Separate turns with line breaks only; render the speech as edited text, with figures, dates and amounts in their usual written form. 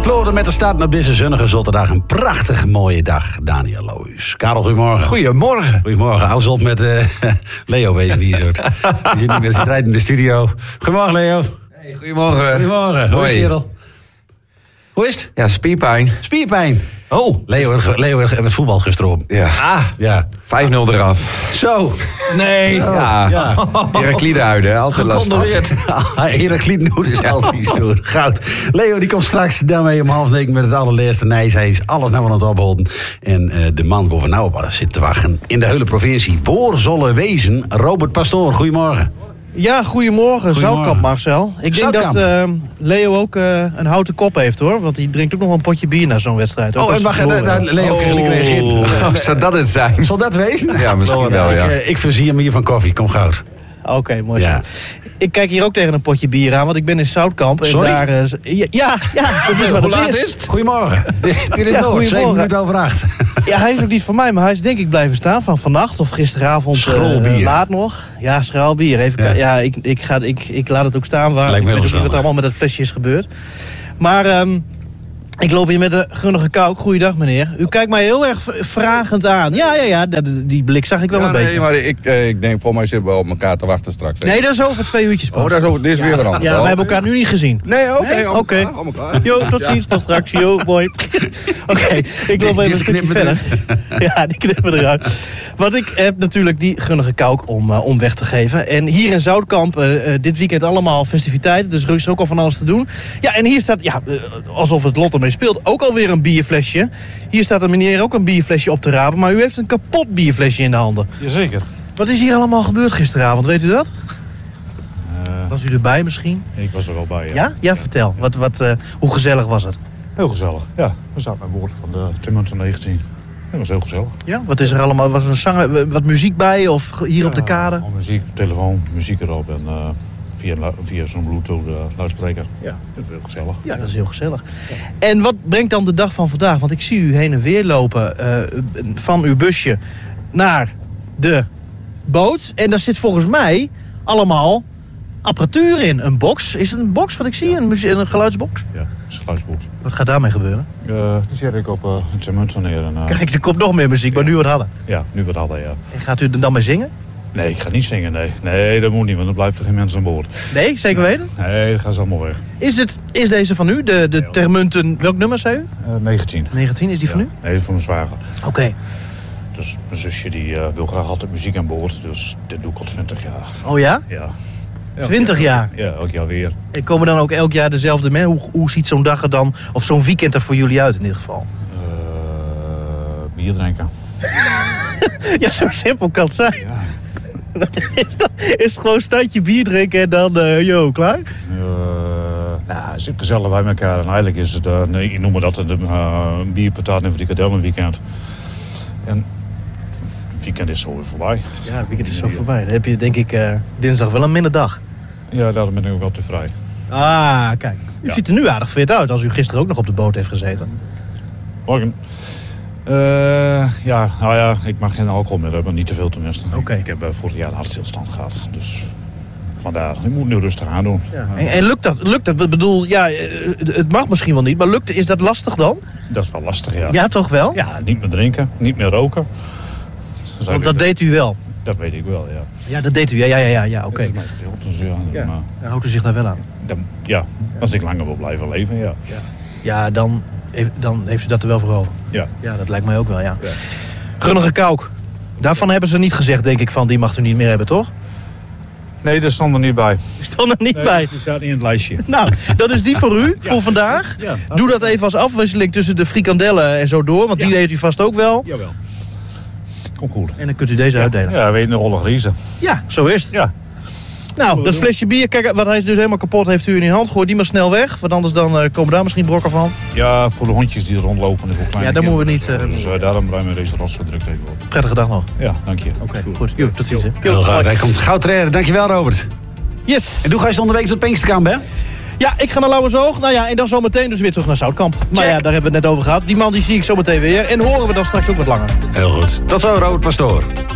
kloten met de stad op deze zonnige zondag. Een prachtig mooie dag, Daniel Lohuis. Karel, goedemorgen.
Goedemorgen.
Goedemorgen. Hou ze op met Leo bezig hier zo. Die zit niet met zijn tijd in de studio. Goedemorgen, Leo.
Hey, goedemorgen.
Goedemorgen. Hoe is het, kerel? Hoe is het?
Ja, spierpijn.
Spierpijn. Oh, Leo heeft het voetbal gestroomd.
Ja.
Ja.
5-0 eraf.
Zo. Nee.
Ja. Heraklide uit, hè. Altijd lastig.
Heraklide doet is altijd stoer. Goud. Leo die komt straks daarmee om 8:30 met het allerlaatste nieuws. Hij is alles nou aan het ophouden. En de man bovenop zit te wachten in de hele provincie. Waar zullen wezen? Robert Pastoor, goedemorgen.
Ja, goedemorgen. Zoutkamp, Marcel. Ik
Zoutkamp.
denk dat Leo ook een houten kop heeft, hoor. Want die drinkt ook nog wel een potje bier na zo'n wedstrijd.
Oh, en mag Leo reageren?
Zou dat het zijn?
Zal dat wezen?
Ja, misschien wel, ja.
Ik voorzie hem hier van koffie. Kom goud.
Oké, mooi zo.
Ja.
Ik kijk hier ook tegen een potje bier aan, want ik ben in Zoutkamp. En
Sorry?
daar, ja, dat is wat
Hoe laat
het
is het? Goedemorgen. Dit is
Ja,
nog 7
goedemorgen.
minuten over 8.
Ja, hij is ook niet van mij, maar hij is denk ik blijven staan van vannacht of gisteravond
Schrolbier.
laat nog. Ja, schraalbier. Even
Ja.
Ik laat het ook staan. Waar,
Lijkt me
ik weet
heel
ook niet wat
verstandig.
er allemaal met dat flesje is gebeurd. Maar ik loop hier met de Gunnige Kauk. Goeiedag, meneer. U kijkt mij heel erg vragend aan. Ja, die blik zag ik wel een beetje.
Nee, maar ik denk, voor mij zitten we op elkaar te wachten straks.
Nee, dat is over 2 uurtjes pas.
Oh, dat is over, dit is weer een ander.
Ja, we hebben elkaar nu niet gezien.
Nee, oké.
Nee?
Om
Oké.
elkaar, om elkaar.
Jo, tot ziens, tot straks. Jo, mooi. Oké, ik loop even een stukje
knippen
verder. Ja, die knippen eruit. Want ik heb natuurlijk die Gunnige Kauk om weg te geven. En hier in Zoutkamp, dit weekend allemaal festiviteiten. Dus er is ook al van alles te doen. Ja, en hier staat, alsof het lot ermee speelt, ook alweer een bierflesje. Hier staat een meneer ook een bierflesje op te rapen. Maar u heeft een kapot bierflesje in de handen.
Jazeker.
Wat is hier allemaal gebeurd gisteravond? Weet u dat? Was u erbij misschien?
Ik was er wel bij.
Ja? Ja, vertel. Hoe gezellig was het?
Heel gezellig. Ja, we zaten aan boord van de Timmerton 19. Dat was heel gezellig.
Ja? Wat is er allemaal? Was er een zanger, wat muziek bij of hier op de kade?
Al muziek, telefoon, muziek erop en via zo'n Bluetooth luidspreker. Ja, dat is heel gezellig.
Ja, dat is heel gezellig. En wat brengt dan de dag van vandaag? Want ik zie u heen en weer lopen van uw busje naar de boot. En daar zit volgens mij allemaal apparatuur in. Een box. Is het een box wat ik zie? Een geluidsbox?
Ja, dat is een geluidsbox.
Wat gaat daarmee gebeuren?
Die zet ik op een Timmerton neer. En,
Kijk, er komt nog meer muziek, maar nu wat harder.
ja, nu wat hadden, ja.
En gaat u er dan mee zingen?
Nee, ik ga niet zingen, nee. Nee, dat moet niet, want dan blijft er geen mensen aan boord.
Nee, zeker weten?
Nee, dan gaan ze allemaal weg.
Is deze van u? De Termunten, welk nummer zei u?
19.
19, is die van u?
Nee, van mijn zwager.
Oké.
Dus mijn zusje die wil graag altijd muziek aan boord. Dus dit doe ik al 20 jaar.
Oh ja?
Ja.
20 jaar?
Ja, elk jaar weer.
En komen dan ook elk jaar dezelfde mensen? Hoe ziet zo'n dag er dan, of zo'n weekend er voor jullie uit in dit geval?
Bier drinken.
Ja, zo simpel kan het zijn. Is het gewoon standje bier drinken en dan, klaar?
Nou, het is gezellig bij elkaar. En eigenlijk is het, ik noem dat een bierpatat en frikadellenweekend. En het weekend is zo weer voorbij.
Ja, het weekend is zo voorbij. Dan heb je denk ik dinsdag wel een minder dag.
Ja, daarom ben ik ook altijd vrij.
Ah, kijk. U
Ja.
ziet er nu aardig fit uit als u gisteren ook nog op de boot heeft gezeten.
Morgen. Ik mag geen alcohol meer hebben, niet te veel tenminste.
Oké.
Ik heb vorig jaar een hartstilstand gehad, dus vandaar. Ik moet nu rustig aan doen.
Ja. En lukt dat? Ik bedoel, ja, het mag misschien wel niet, maar is dat lastig dan?
Dat is wel lastig, ja.
Ja, toch wel?
Ja, niet meer drinken, niet meer roken.
Want dat deed u wel.
Dat weet ik wel, ja.
Ja, dat deed u. Ja, oké.
Dat is mijn verdeeld, dus ja. Maar,
Dan houdt u zich daar wel aan.
als ik langer wil blijven leven, ja.
Ja, dan heeft u dat er wel voor over.
Ja.
Ja, dat lijkt mij ook wel, ja. Gunnige Kauk. Daarvan hebben ze niet gezegd, denk ik, van die mag u niet meer hebben, toch?
Nee, dat stond er niet bij.
Die stond er niet bij.
Die staat niet in het lijstje.
Nou, dat is die voor u, voor vandaag.
Ja.
Doe dat even als afwisseling tussen de frikandellen en zo door. Want die eet u vast ook wel.
Jawel. Kom goed.
En dan kunt u deze uitdelen.
Ja, weet je, een rolle griezen.
Ja, zo is het.
Ja.
Nou, dat flesje bier, kijk, wat hij is dus helemaal kapot, heeft u in uw hand. Gooi die maar snel weg, want anders dan komen daar misschien brokken van.
Ja, voor de hondjes die er rondlopen. En voor kleine
Ja, daar moeten we niet,
kinderen. Dus daarom ruimen we deze ras gedrukt even op.
Prettige dag nog.
Ja, dank je.
Oké, goed. Jo, tot ziens. Hè.
Heel graag. Hij komt goud treden. Dankjewel, Robert.
Yes.
En doe ga je onderweek tot Pinksterkamp, hè?
Ja, ik ga naar Lauwersoog. Nou ja, en dan zometeen dus weer terug naar Zoutkamp. Maar ja, daar hebben we het net over gehad. Die man die zie ik zometeen weer. En horen we dan straks ook wat langer.
Heel goed. Tot zo, Robert Pastoor.